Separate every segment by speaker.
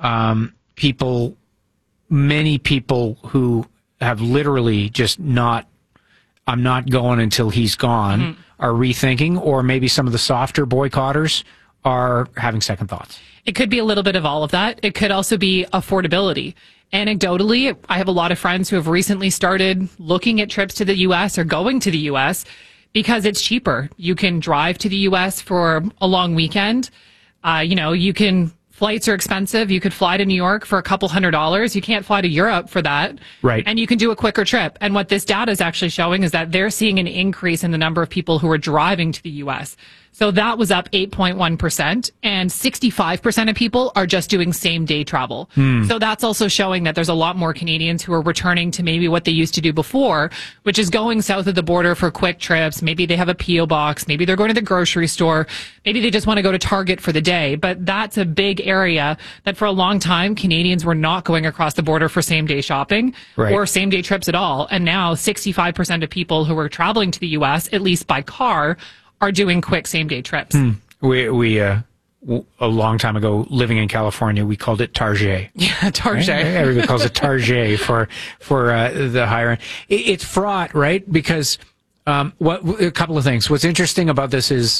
Speaker 1: many people who have literally just not, I'm not going until he's gone, are rethinking, or maybe some of the softer boycotters are having second thoughts.
Speaker 2: It could be a little bit of all of that. It could also be affordability. Anecdotally, I have a lot of friends who have recently started looking at trips to the U.S. or going to the U.S. because it's cheaper. You can drive to the U.S. for a long weekend. Flights are expensive. You could fly to New York for a couple $100s. You can't fly to Europe for that.
Speaker 1: Right.
Speaker 2: And you can do a quicker trip. And what this data is actually showing is that they're seeing an increase in the number of people who are driving to the U.S. So that was up 8.1%, and 65% of people are just doing same day travel. So that's also showing that there's a lot more Canadians who are returning to maybe what they used to do before, which is going south of the border for quick trips. Maybe they have a P.O. box. Maybe they're going to the grocery store. Maybe they just want to go to Target for the day. But that's a big area that for a long time, Canadians were not going across the border for same day shopping or same day trips at all. And now 65% of people who are traveling to the U.S., at least by car, are doing quick same-day trips.
Speaker 1: We a long time ago, living in California, we called it Target.
Speaker 2: Yeah, Target.
Speaker 1: Right? Everybody calls it Target for the higher end. It's fraught, right? Because a couple of things. What's interesting about this is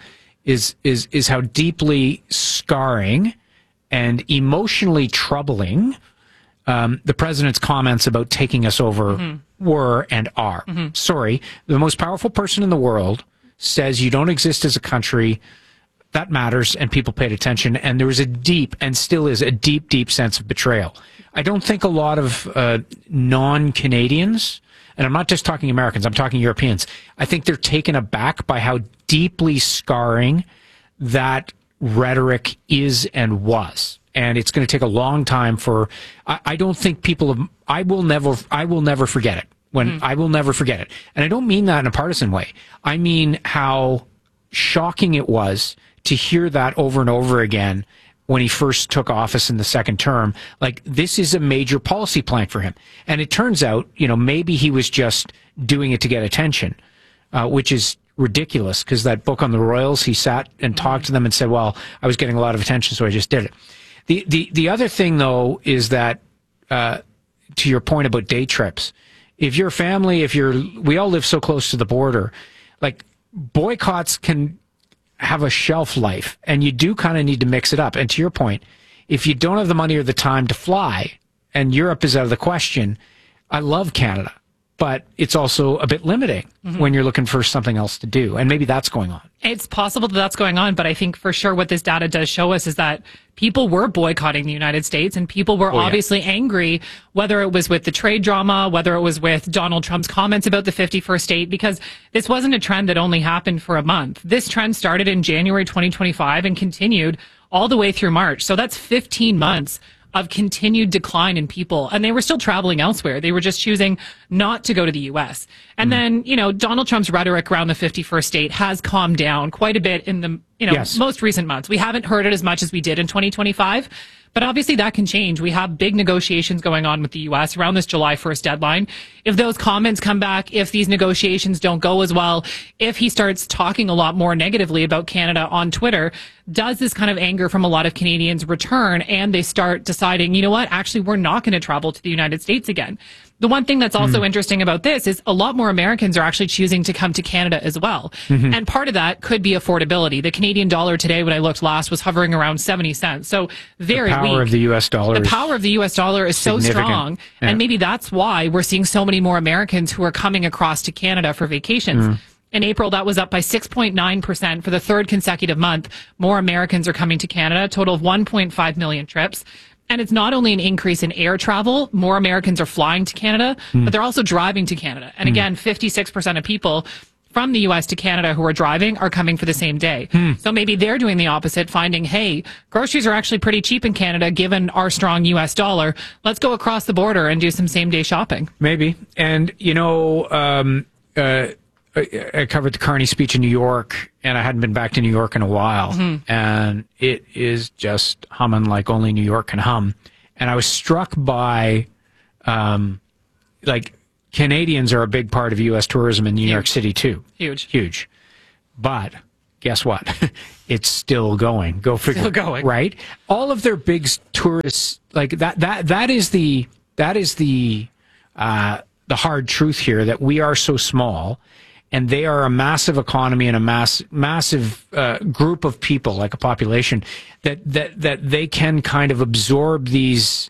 Speaker 1: how deeply scarring and emotionally troubling the president's comments about taking us over were and are. Sorry, the most powerful person in the world says you don't exist as a country. That matters, and people paid attention, and there was a deep, and still is, a deep, deep sense of betrayal. I don't think a lot of non-Canadians, and I'm not just talking Americans, I'm talking Europeans, I think they're taken aback by how deeply scarring that rhetoric is and was. And it's going to take a long time for, I don't think I will never forget it. I will never forget it. And I don't mean that in a partisan way. I mean how shocking it was to hear that over and over again when he first took office in the second term. Like, this is a major policy plank for him. And it turns out, maybe he was just doing it to get attention, which is ridiculous, because that book on the Royals, he sat and talked to them and said, well, I was getting a lot of attention, so I just did it. The other thing, though, is that, to your point about day trips, if your family, we all live so close to the border, like, boycotts can have a shelf life, and you do kind of need to mix it up. And to your point, if you don't have the money or the time to fly, and Europe is out of the question, I love Canada, but it's also a bit limiting when you're looking for something else to do. And maybe that's going on.
Speaker 2: It's possible that that's going on, but I think for sure what this data does show us is that people were boycotting the United States, and people were obviously angry, whether it was with the trade drama, whether it was with Donald Trump's comments about the 51st state, because this wasn't a trend that only happened for a month. This trend started in January 2025 and continued all the way through March. So that's 15 months of continued decline in people, and they were still traveling elsewhere. They were just choosing not to go to the U.S. And then, Donald Trump's rhetoric around the 51st state has calmed down quite a bit in the, most recent months. We haven't heard it as much as we did in 2025, but obviously that can change. We have big negotiations going on with the U.S. around this July 1st deadline. If those comments come back, if these negotiations don't go as well, if he starts talking a lot more negatively about Canada on Twitter, does this kind of anger from a lot of Canadians return, and they start deciding, actually, we're not going to travel to the United States again? The one thing that's also interesting about this is a lot more Americans are actually choosing to come to Canada as well. And part of that could be affordability. The Canadian dollar today, when I looked last, was hovering around 70 cents. So very weak.
Speaker 1: The power of the U.S. dollar.
Speaker 2: The power of the U.S. dollar is so strong. Yeah. And maybe that's why we're seeing so many more Americans who are coming across to Canada for vacations. In April, that was up by 6.9% for the third consecutive month. More Americans are coming to Canada, a total of 1.5 million trips. And it's not only an increase in air travel, more Americans are flying to Canada, but they're also driving to Canada. And again, 56% of people from the U.S. to Canada who are driving are coming for the same day. So maybe they're doing the opposite, finding, hey, groceries are actually pretty cheap in Canada given our strong U.S. dollar. Let's go across the border and do some same-day shopping.
Speaker 1: Maybe. And, I covered the Carney speech in New York, and I hadn't been back to New York in a while. And it is just humming like only New York can hum. And I was struck by, Canadians are a big part of U.S. tourism in New York City, too.
Speaker 2: Huge.
Speaker 1: Huge. But guess what? It's still going. Go figure.
Speaker 2: Still going.
Speaker 1: Right? All of their big tourists, like that is the hard truth here, that we are so small and they are a massive economy and a massive group of people, like a population, that they can kind of absorb these,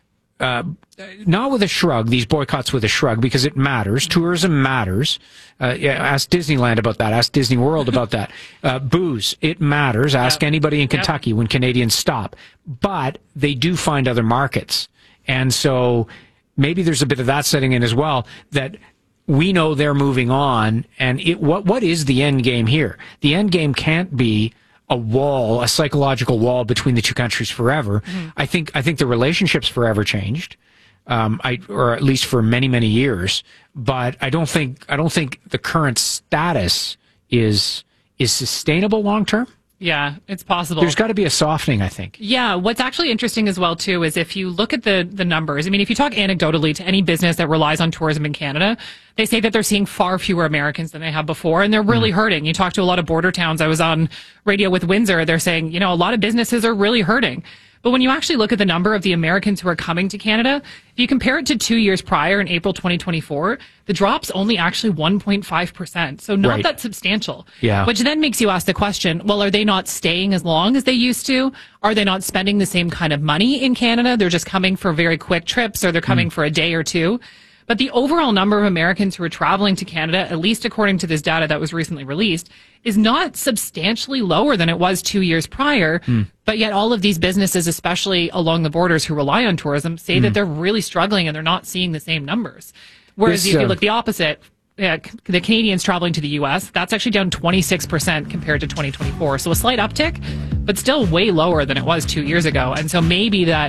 Speaker 1: not with a shrug, these boycotts with a shrug, because it matters. Tourism matters. Ask Disneyland about that. Ask Disney World about that. Booze, it matters. Ask anybody in Kentucky when Canadians stop. But they do find other markets. And so maybe there's a bit of that setting in as well, that we know they're moving on. And what is the end game here? The end game can't be a wall, a psychological wall between the two countries forever. Mm-hmm. I think the relationship's forever changed, or at least for many, many years. But I don't think the current status is sustainable long term.
Speaker 2: Yeah, it's possible.
Speaker 1: There's got to be a softening, I think.
Speaker 2: Yeah, what's actually interesting as well, too, is if you look at the numbers, I mean, if you talk anecdotally to any business that relies on tourism in Canada, they say that they're seeing far fewer Americans than they have before, and they're really hurting. You talk to a lot of border towns. I was on radio with Windsor. They're saying, a lot of businesses are really hurting. But when you actually look at the number of the Americans who are coming to Canada, if you compare it to 2 years prior in April 2024, the drop's only actually 1.5%. So not that substantial.
Speaker 1: Yeah.
Speaker 2: Which then makes you ask the question, well, are they not staying as long as they used to? Are they not spending the same kind of money in Canada? They're just coming for very quick trips, or they're coming for a day or two. But the overall number of Americans who are traveling to Canada, at least according to this data that was recently released, is not substantially lower than it was 2 years prior. But yet all of these businesses, especially along the borders who rely on tourism, say that they're really struggling and they're not seeing the same numbers. Whereas if you look the opposite, the Canadians traveling to the U.S., that's actually down 26% compared to 2024. So a slight uptick, but still way lower than it was 2 years ago. And so maybe that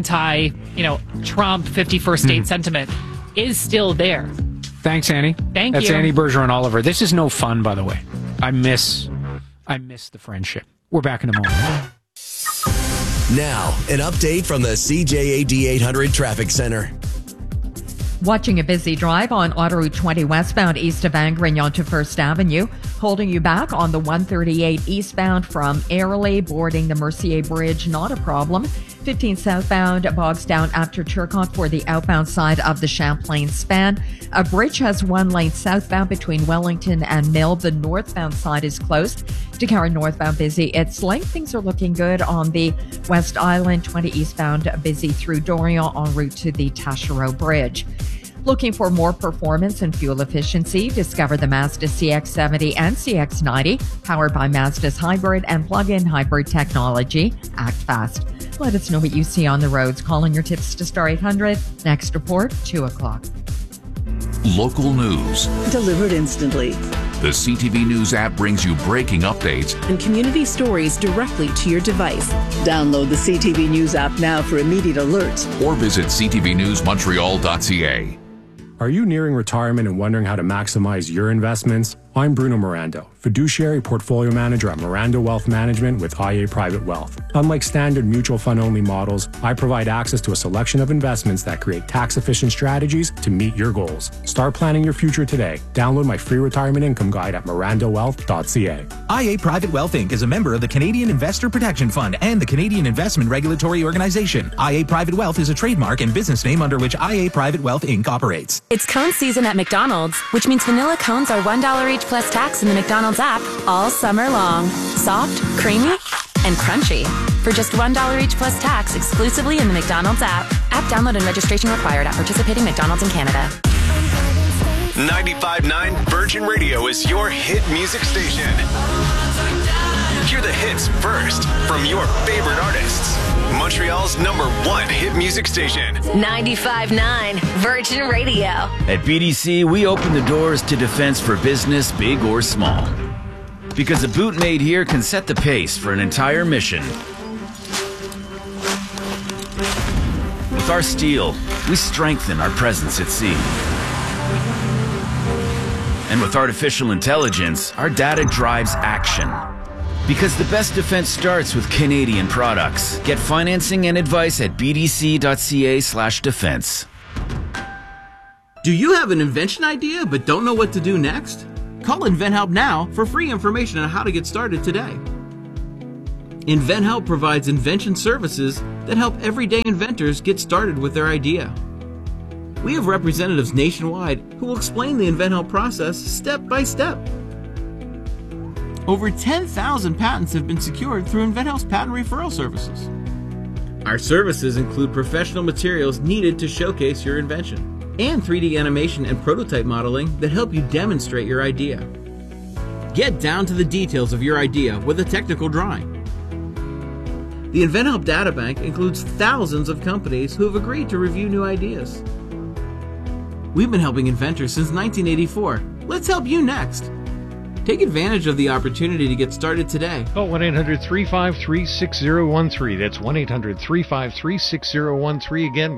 Speaker 2: Trump 51st state sentiment is still there.
Speaker 1: Thanks, Annie.
Speaker 2: Thank
Speaker 1: That's
Speaker 2: you.
Speaker 1: Annie Bergeron Oliver. This is no fun, by the way. I miss the friendship. We're back in a moment.
Speaker 3: Now, an update from the CJAD 800 Traffic Center.
Speaker 4: Watching a busy drive on Autoroute 20 westbound east of Angrignon to First Avenue, holding you back on the 138 eastbound from Airlie, boarding the Mercier Bridge, not a problem. 15 southbound bogs down after Turcotte for the outbound side of the Champlain span. A bridge has one lane southbound between Wellington and Mill. The northbound side is closed. To carry northbound busy at Slink. Things are looking good on the West Island. 20 eastbound busy through Dorion en route to the Taschereau Bridge. Looking for more performance and fuel efficiency? Discover the Mazda CX-70 and CX-90, powered by Mazda's hybrid and plug-in hybrid technology. Act fast. Let us know what you see on the roads. Call in your tips to Star 800. Next report, 2 o'clock.
Speaker 5: Local news
Speaker 6: delivered instantly.
Speaker 5: The CTV News app brings you breaking updates
Speaker 6: and community stories directly to your device. Download the CTV News app now for immediate alerts.
Speaker 5: Or visit ctvnewsmontreal.ca.
Speaker 7: Are you nearing retirement and wondering how to maximize your investments? I'm Bruno Mirando, fiduciary portfolio manager at Mirando Wealth Management with IA Private Wealth. Unlike standard mutual fund only models, I provide access to a selection of investments that create tax efficient strategies to meet your goals. Start planning your future today. Download my free retirement income guide at mirandowealth.ca.
Speaker 8: IA Private Wealth Inc. is a member of the Canadian Investor Protection Fund and the Canadian Investment Regulatory Organization. IA Private Wealth is a trademark and business name under which IA Private Wealth Inc. operates.
Speaker 9: It's cone season at McDonald's, which means vanilla cones are $1 each plus tax in the McDonald's app all summer long. Soft, creamy, and crunchy. For just $1 each plus tax exclusively in the McDonald's app. App download and registration required at participating McDonald's in Canada.
Speaker 10: 95.9 Virgin Radio is your hit music station. Hear the hits first from your favorite artists. Montreal's #1 hit music station.
Speaker 11: 95.9 Virgin Radio.
Speaker 12: At BDC, we open the doors to defense for business, big or small. Because a boot made here can set the pace for an entire mission. With our steel, we strengthen our presence at sea. And with artificial intelligence, our data drives action. Because the best defense starts with Canadian products. Get financing and advice at bdc.ca/defense.
Speaker 13: Do you have an invention idea but don't know what to do next? Call InventHelp now for free information on how to get started today. InventHelp provides invention services that help everyday inventors get started with their idea. We have representatives nationwide who will explain the InventHelp process step by step. Over 10,000 patents have been secured through InventHelp's patent referral services. Our services include professional materials needed to showcase your invention and 3D animation and prototype modeling that help you demonstrate your idea. Get down to the details of your idea with a technical drawing. The InventHelp Databank includes thousands of companies who have agreed to review new ideas. We've been helping inventors since 1984. Let's help you next. Take advantage of the opportunity to get started today.
Speaker 14: Call 1-800-353-6013. That's 1-800-353-6013. Again,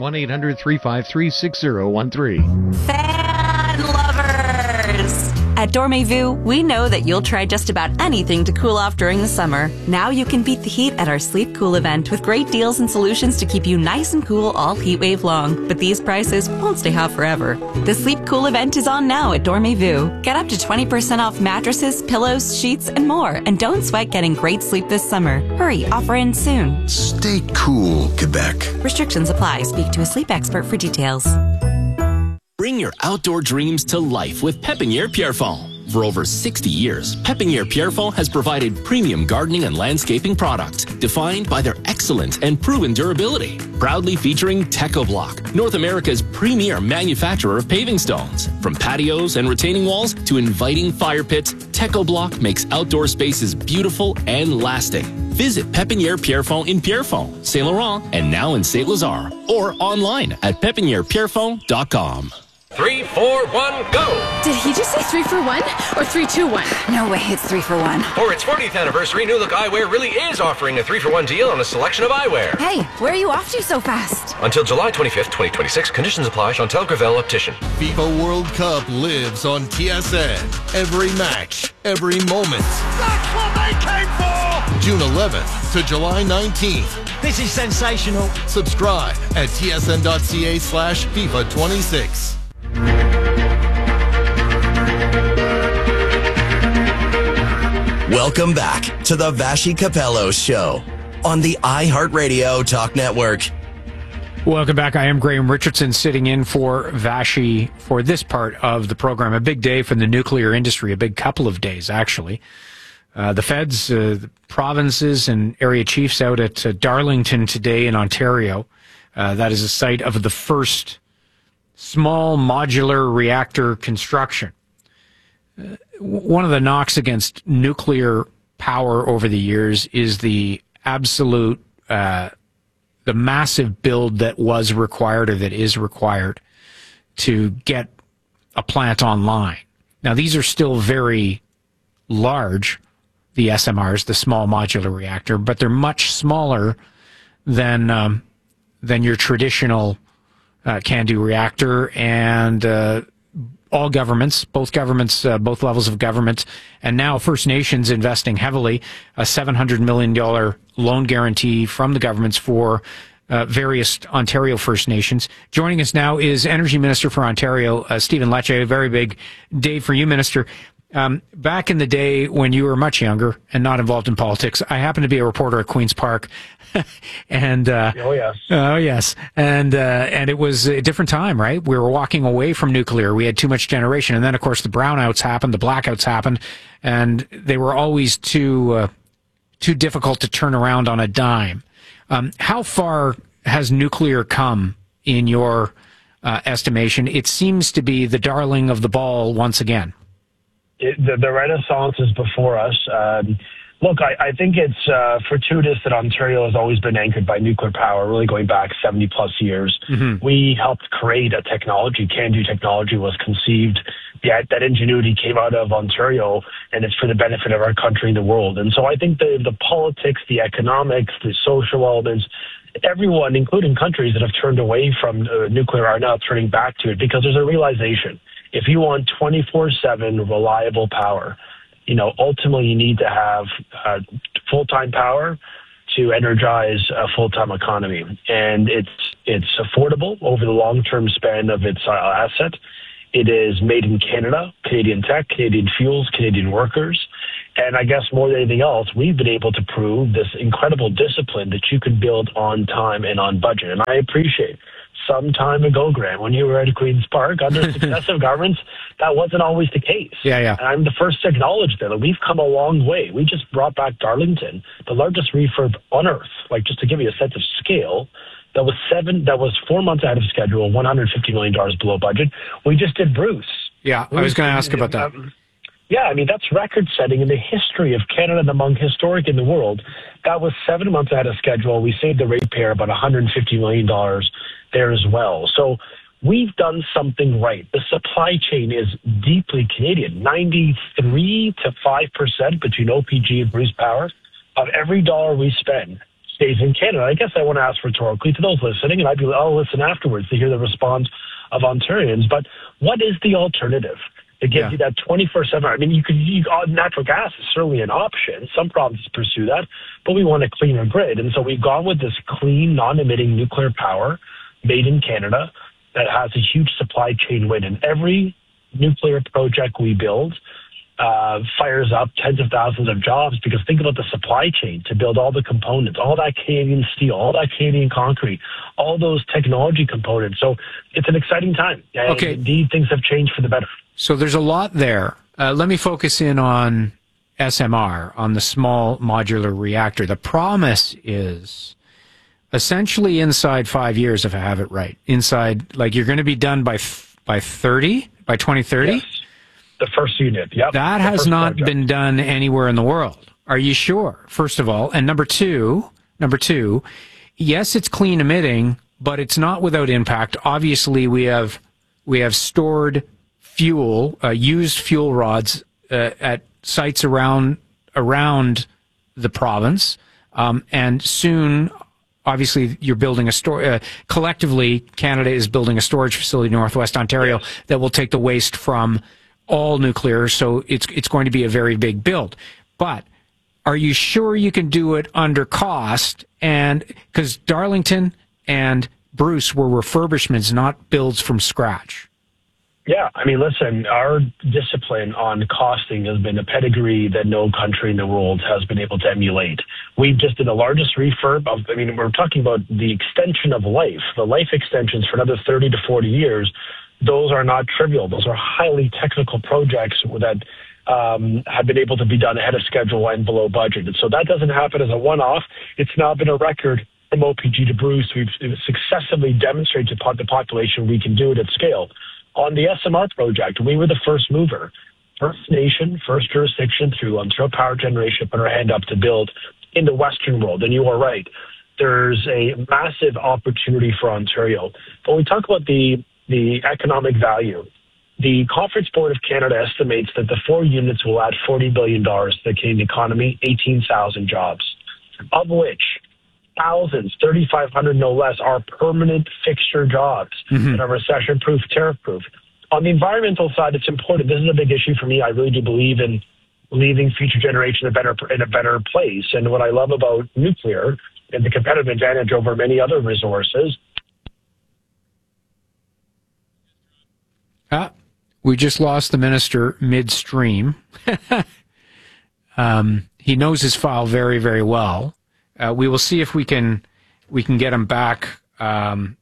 Speaker 14: 1-800-353-6013.
Speaker 9: Fan lovers! At Dormez-vous, we know that you'll try just about anything to cool off during the summer. Now you can beat the heat at our Sleep Cool event with great deals and solutions to keep you nice and cool all heat wave long. But these prices won't stay hot forever. The Sleep Cool event is on now at Dormez-vous. Get up to 20% off mattresses, pillows, sheets, and more. And don't sweat getting great sleep this summer. Hurry, offer ends soon.
Speaker 15: Stay cool, Quebec.
Speaker 9: Restrictions apply. Speak to a sleep expert for details.
Speaker 16: Bring your outdoor dreams to life with Pépinière Pierrefonds. For over 60 years, Pépinière Pierrefonds has provided premium gardening and landscaping products defined by their excellent and proven durability. Proudly featuring TechoBlock, North America's premier manufacturer of paving stones. From patios and retaining walls to inviting fire pits, TechoBlock makes outdoor spaces beautiful and lasting. Visit Pépinière Pierrefonds in Pierrefonds, Saint Laurent, and now in Saint Lazare, or online at pépinièrepierrefonds.com.
Speaker 17: 3, 4, 1, go!
Speaker 18: Did he just say 3 for 1 or 3, 2, 1?
Speaker 9: No way, it's 3 for 1.
Speaker 17: For its 40th anniversary, New Look Eyewear really is offering a 3 for 1 deal on a selection of eyewear.
Speaker 9: Hey, where are you off to so fast?
Speaker 17: Until July 25th, 2026, conditions apply. Chantal Gravel, Optician.
Speaker 15: FIFA World Cup lives on TSN. Every match, every moment.
Speaker 19: That's what they came for!
Speaker 15: June 11th to July 19th.
Speaker 19: This is sensational.
Speaker 15: Subscribe at tsn.ca/FIFA26.
Speaker 3: Welcome back to the Vashi Capello Show on the iHeartRadio Talk Network.
Speaker 1: Welcome back. I am Graham Richardson, sitting in for Vashi for this part of the program. A big day for the nuclear industry, a big couple of days, actually. The feds, the provinces, and area chiefs out at Darlington today in Ontario. That is a site of the first small modular reactor construction. One of the knocks against nuclear power over the years is the absolute, the massive build that was required or that is required to get a plant online. Now, these are still very large, the SMRs, the small modular reactor, but they're much smaller than your traditional CANDU reactor, and all governments, both levels of government, and now First Nations investing heavily, a $700 million loan guarantee from the governments for various Ontario First Nations. Joining us now is Energy Minister for Ontario, Stephen Lecce. A very big day for you, Minister. Back in the day when you were much younger and not involved in politics, I happened to be a reporter at Queen's Park, and oh yes, and it was a different time, right? We were walking away from nuclear. We had too much generation, and then of course the brownouts happened, the blackouts happened, and they were always too difficult to turn around on a dime. How far has nuclear come in your estimation? It seems to be the darling of the ball once again.
Speaker 20: The Renaissance is before us. Look, I think it's fortuitous that Ontario has always been anchored by nuclear power, really going back 70-plus years. Mm-hmm. We helped create a technology. CANDU technology was conceived. That ingenuity came out of Ontario, and it's for the benefit of our country and the world. And so I think the politics, the economics, the social elements, everyone, including countries that have turned away from nuclear, are now turning back to it because there's a realization. If you want 24/7 reliable power, ultimately you need to have full-time power to energize a full-time economy. And it's affordable over the long-term span of its asset. It is made in Canada, Canadian tech, Canadian fuels, Canadian workers. And I guess more than anything else, we've been able to prove this incredible discipline that you can build on time and on budget. And I appreciate some time ago, Graham, when you were at Queen's Park, under successive governments, that wasn't always the case.
Speaker 1: Yeah.
Speaker 20: And I'm the first to acknowledge that. We've come a long way. We just brought back Darlington, the largest refurb on Earth. Like, just to give you a sense of scale, that was 4 months ahead of schedule, $150 million below budget. We just did Bruce.
Speaker 1: Yeah, I was going to ask about that.
Speaker 20: Yeah, I mean, that's record-setting in the history of Canada and among historic in the world. That was 7 months ahead of schedule. We saved the ratepayer about $150 million there as well. So we've done something right. The supply chain is deeply Canadian. 93 to 5% between OPG and Bruce Power of every dollar we spend stays in Canada. I guess I want to ask rhetorically to those listening, and I'll listen afterwards to hear the response of Ontarians. But what is the alternative? It gives you that 24/7. I mean, natural gas is certainly an option. Some provinces pursue that, but we want a cleaner grid. And so we've gone with this clean, non-emitting nuclear power made in Canada that has a huge supply chain win. And every nuclear project we build fires up tens of thousands of jobs, because think about the supply chain to build all the components, all that Canadian steel, all that Canadian concrete, all those technology components. So it's an exciting time. And indeed, things have changed for the better.
Speaker 1: So there's a lot there. Let me focus in on SMR, on the small modular reactor. The promise is essentially inside 5 years, if I have it right. Inside, like, you're going to be done by 2030? Yes.
Speaker 20: The first unit, yep.
Speaker 1: That has not been done anywhere in the world. Are you sure, first of all? And number two, yes, it's clean emitting, but it's not without impact. Obviously, we have stored fuel, used fuel rods at sites around the province, and soon, obviously, you're building collectively, Canada is building a storage facility in Northwest Ontario that will take the waste from all nuclear, so it's going to be a very big build. But are you sure you can do it under cost? And because Darlington and Bruce were refurbishments, not builds from scratch.
Speaker 20: Yeah, I mean, listen, our discipline on costing has been a pedigree that no country in the world has been able to emulate. We just did the largest refurb of, I mean, we're talking about the extension of life, the life extensions for another 30 to 40 years. Those are not trivial. Those are highly technical projects that have been able to be done ahead of schedule and below budget. And so that doesn't happen as a one-off. It's now been a record from OPG to Bruce. We've successively demonstrated to the population we can do it at scale. On the SMR project, we were the first mover. First nation, first jurisdiction through Ontario Power Generation put our hand up to build in the Western world. And you are right. There's a massive opportunity for Ontario. But when we talk about the economic value, the Conference Board of Canada estimates that the 4 units will add $40 billion to the Canadian economy, 18,000 jobs, of which thousands, 3,500 no less, are permanent fixture jobs that are recession-proof, tariff-proof. On the environmental side, it's important. This is a big issue for me. I really do believe in leaving future generations in a better place. And what I love about nuclear and the competitive advantage over many other resources.
Speaker 1: We just lost the minister midstream. He knows his file very, very well. We will see if we can get him back on.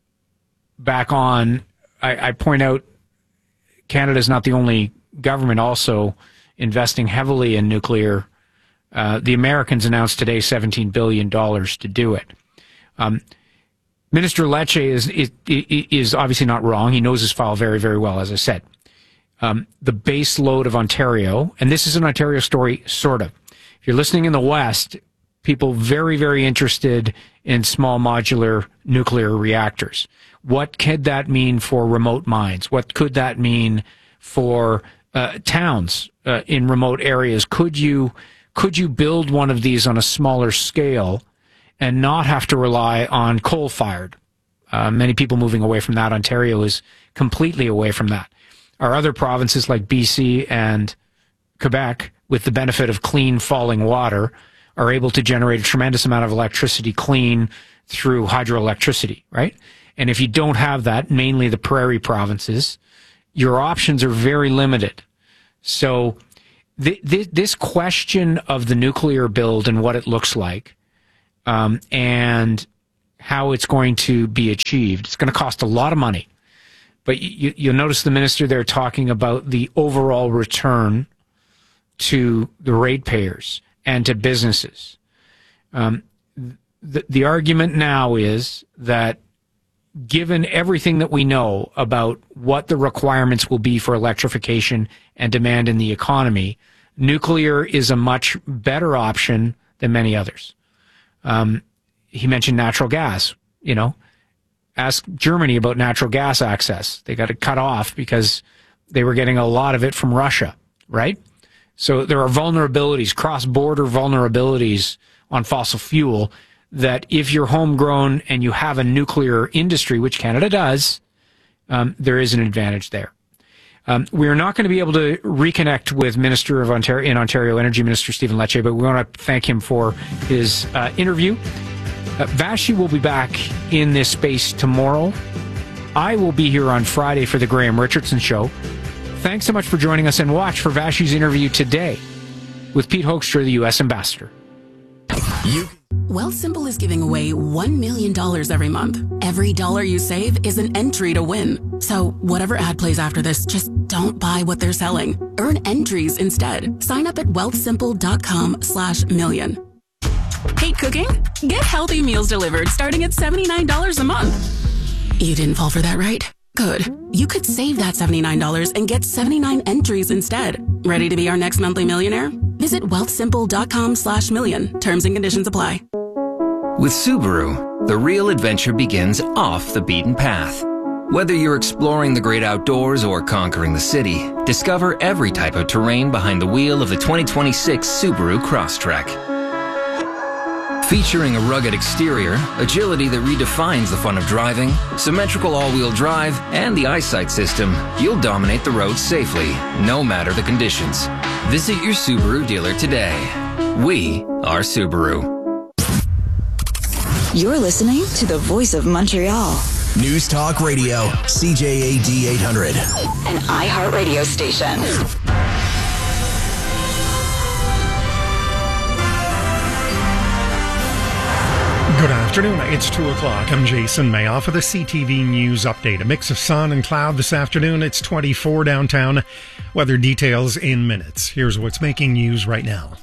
Speaker 1: I point out Canada is not the only government also investing heavily in nuclear. The Americans announced today $17 billion to do it. Minister Lecce is obviously not wrong. He knows his file very, very well, as I said. The base load of Ontario, and this is an Ontario story, sort of. If you're listening in the West, people very, very interested in small modular nuclear reactors. What could that mean for remote mines? What could that mean for towns in remote areas? Could you build one of these on a smaller scale and not have to rely on coal-fired? Many people moving away from that. Ontario is completely away from that. Our other provinces like BC and Quebec, with the benefit of clean falling water, are able to generate a tremendous amount of electricity clean through hydroelectricity, right? And if you don't have that, mainly the prairie provinces, your options are very limited. So this question of the nuclear build and what it looks like, and how it's going to be achieved, it's going to cost a lot of money. But you'll notice the minister there talking about the overall return to the ratepayers and to businesses. The argument now is that given everything that we know about what the requirements will be for electrification and demand in the economy, nuclear is a much better option than many others. He mentioned natural gas. Ask Germany about natural gas access. They got it cut off because they were getting a lot of it from Russia, right? So there are vulnerabilities, cross-border vulnerabilities on fossil fuel that if you're homegrown and you have a nuclear industry, which Canada does, there is an advantage there. We are not going to be able to reconnect with Minister of Ontario, Energy Minister Stephen Lecce, but we want to thank him for his interview. Vashi will be back in this space tomorrow. I will be here on Friday for the Graham Richardson Show. Thanks so much for joining us, and watch for Vashi's interview today with Pete Hoekstra, the U.S. Ambassador.
Speaker 14: Wealthsimple is giving away $1 million every month. Every dollar you save is an entry to win. So whatever ad plays after this, just don't buy what they're selling. Earn entries instead. Sign up at wealthsimple.com/million. Hate cooking? Get healthy meals delivered starting at $79 a month. You didn't fall for that, right? Good. You could save that $79 and get 79 entries instead. Ready to be our next monthly millionaire? Visit wealthsimple.com/million. Terms and conditions apply.
Speaker 21: With Subaru, the real adventure begins off the beaten path. Whether you're exploring the great outdoors or conquering the city, discover every type of terrain behind the wheel of the 2026 Subaru Crosstrek. Featuring a rugged exterior, agility that redefines the fun of driving, symmetrical all-wheel drive, and the eyesight system, you'll dominate the road safely, no matter the conditions. Visit your Subaru dealer today. We are Subaru.
Speaker 22: You're listening to the Voice of Montreal.
Speaker 3: News Talk Radio, CJAD 800.
Speaker 22: An iHeartRadio station.
Speaker 23: Good afternoon. It's 2 o'clock. I'm Jason Mayoff for the CTV News Update. A mix of sun and cloud this afternoon. It's 24 downtown. Weather details in minutes. Here's what's making news right now.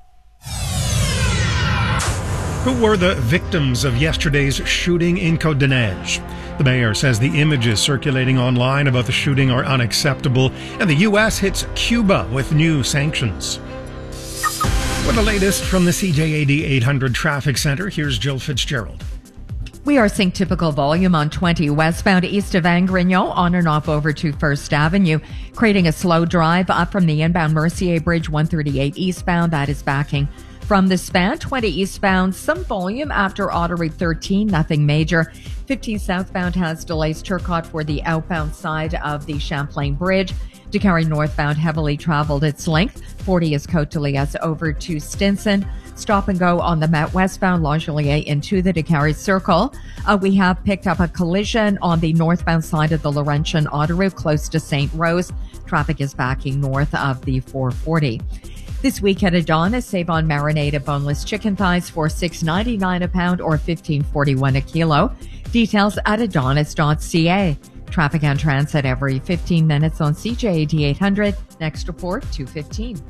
Speaker 23: Who were the victims of yesterday's shooting in Côte-des-Neiges? The mayor says the images circulating online about the shooting are unacceptable, and the U.S. hits Cuba with new sanctions. For the latest from the CJAD 800 Traffic Center, here's Jill Fitzgerald.
Speaker 4: We are seeing typical volume on 20 westbound east of Angrignon on and off over to First Avenue, creating a slow drive up from the inbound Mercier Bridge 138 eastbound. That is backing from the span. 20 eastbound, some volume after Auto Route 13, nothing major. 15 southbound has delays. Turcotte for the outbound side of the Champlain Bridge. DeCarry northbound heavily traveled its length. 40 is Côte-de-Liesse over to Stinson. Stop and go on the Met westbound Langelier into the DeCarry Circle. We have picked up a collision on the northbound side of the Laurentian Autoroute close to St. Rose. Traffic is backing north of the 440. This week at Adonis, save on marinated boneless chicken thighs for $6.99 a pound or $15.41 a kilo. Details at adonis.ca. Traffic and transit every 15 minutes on CJAD 800. Next report, 2:15.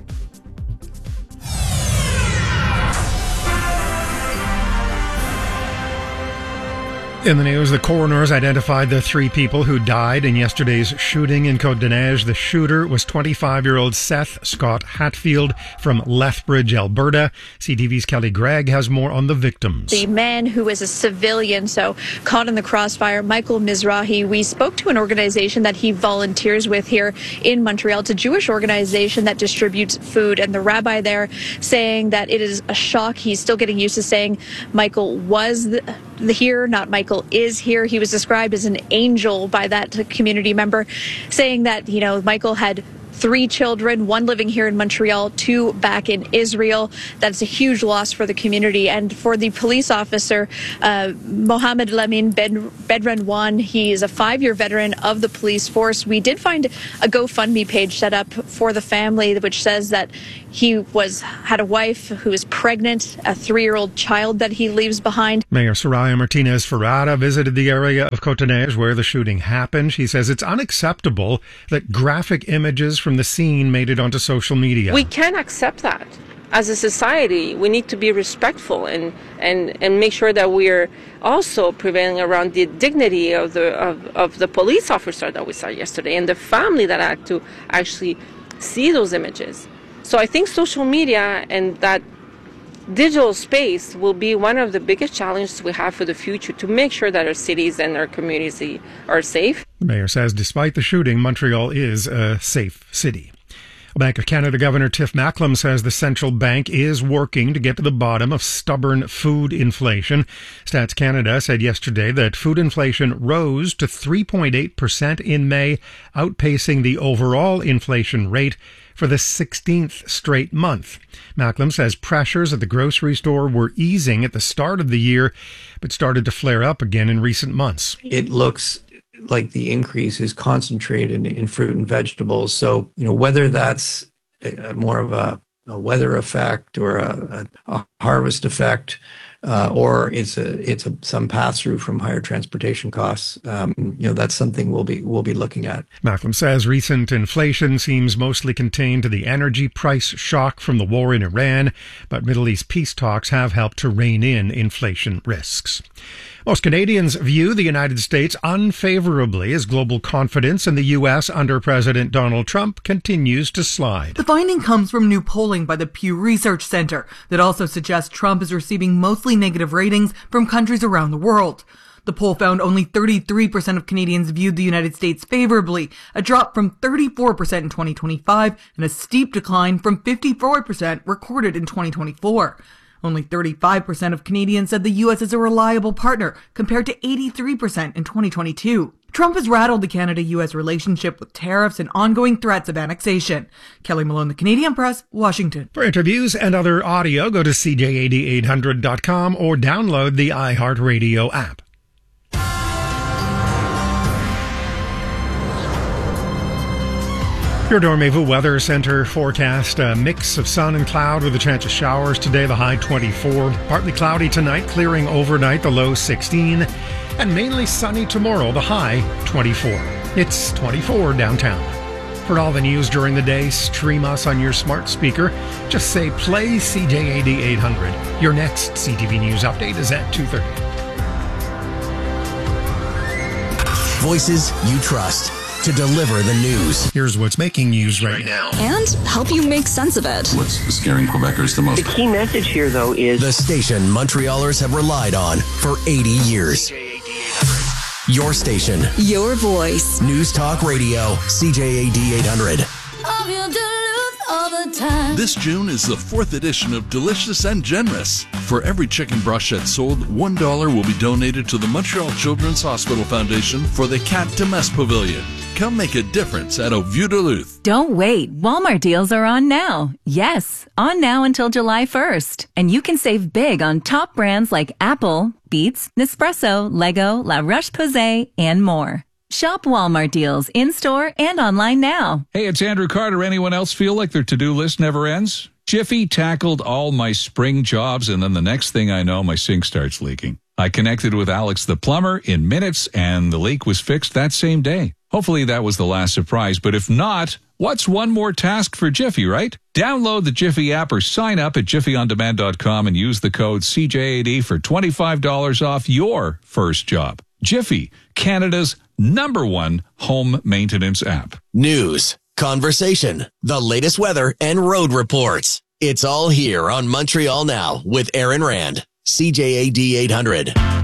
Speaker 23: In the news, the coroners identified the 3 people who died in yesterday's shooting in Côte-des-Neiges. The shooter was 25-year-old Seth Scott Hatfield from Lethbridge, Alberta. CTV's Kelly Gregg has more on the victims.
Speaker 24: The man who was a civilian, so caught in the crossfire, Michael Mizrahi. We spoke to an organization that he volunteers with here in Montreal. It's a Jewish organization that distributes food, and the rabbi there saying that it is a shock. He's still getting used to saying Michael was here, not Michael is here. He was described as an angel by that community member, saying that, Michael had 3 children, 1 living here in Montreal, 2 back in Israel. That's a huge loss for the community. And for the police officer, Mohammed Lamin Bedranwan, he is a 5-year veteran of the police force. We did find a GoFundMe page set up for the family, which says that he had a wife who is pregnant, a 3-year-old child that he leaves behind.
Speaker 23: Mayor Soraya Martinez Ferrada visited the area of Cotonej where the shooting happened. She says it's unacceptable that graphic images from the scene made it onto social media.
Speaker 2: We can't accept that. As a society, we need to be respectful and make sure that we're also prevailing around the dignity of the police officer that we saw yesterday and the family that had to actually see those images. So I think social media and that digital space will be one of the biggest challenges we have for the future to make sure that our cities and our communities are safe.
Speaker 23: The mayor says despite the shooting, Montreal is a safe city. Bank of Canada Governor Tiff Macklem says the central bank is working to get to the bottom of stubborn food inflation. Stats Canada said yesterday that food inflation rose to 3.8% in May, outpacing the overall inflation rate for the 16th straight month. Macklem says pressures at the grocery store were easing at the start of the year, but started to flare up again in recent months.
Speaker 5: It looks like the increase is concentrated in fruit and vegetables. So, whether that's more of a weather effect or a harvest effect, or it's some pass through from higher transportation costs, that's something we'll be looking at.
Speaker 23: Macklem says recent inflation seems mostly contained to the energy price shock from the war in Iran, but Middle East peace talks have helped to rein in inflation risks. Most Canadians view the United States unfavorably as global confidence in the U.S. under President Donald Trump continues to slide.
Speaker 6: The finding comes from new polling by the Pew Research Center that also suggests Trump is receiving mostly negative ratings from countries around the world. The poll found only 33% of Canadians viewed the United States favorably, a drop from 34% in 2025 and a steep decline from 54% recorded in 2024. Only 35% of Canadians said the U.S. is a reliable partner, compared to 83% in 2022. Trump has rattled the Canada-U.S. relationship with tariffs and ongoing threats of annexation. Kelly Malone, The Canadian Press, Washington.
Speaker 23: For interviews and other audio, go to CJAD800.com or download the iHeartRadio app. Your Dormez-vous Weather Center forecast, a mix of sun and cloud with a chance of showers today, the high 24. Partly cloudy tonight, clearing overnight, the low 16. And mainly sunny tomorrow, the high 24. It's 24 downtown. For all the news during the day, stream us on your smart speaker. Just say play CJAD 800. Your next CTV News update is at 2:30.
Speaker 3: Voices you trust to deliver the news.
Speaker 23: Here's what's making news right now.
Speaker 22: And help you make sense of it.
Speaker 7: What's scaring Quebecers the most?
Speaker 25: The key message here, though, is
Speaker 3: the station Montrealers have relied on for 80 years. Your station.
Speaker 22: Your voice.
Speaker 3: News Talk Radio. CJAD 800.
Speaker 26: This June is the 4th edition of Delicious and Generous. For every chicken brochette sold, $1 will be donated to the Montreal Children's Hospital Foundation for the Cat de Messe Pavilion. Come make a difference at Au Vieux Duluth.
Speaker 27: Don't wait. Walmart deals are on now. Yes, on now until July 1st. And you can save big on top brands like Apple, Beats, Nespresso, Lego, La Roche-Posay, and more. Shop Walmart deals in-store and online now.
Speaker 28: Hey, it's Andrew Carter. Anyone else feel like their to-do list never ends? Jiffy tackled all my spring jobs, and then the next thing I know, my sink starts leaking. I connected with Alex the plumber in minutes, and the leak was fixed that same day. Hopefully that was the last surprise, but if not, what's one more task for Jiffy, right? Download the Jiffy app or sign up at jiffyondemand.com and use the code CJAD for $25 off your first job. Jiffy, Canada's #1 home maintenance app.
Speaker 3: News, conversation, the latest weather, and road reports. It's all here on Montreal Now with Aaron Rand. CJAD 800.